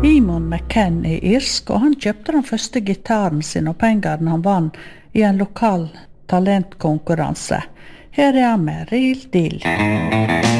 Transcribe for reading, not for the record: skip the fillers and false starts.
Eamon McCann irsk, og han kjøpte den første gitaren sin og pengene han vann i en lokal talentkonkurranse. Her han med Real Deal.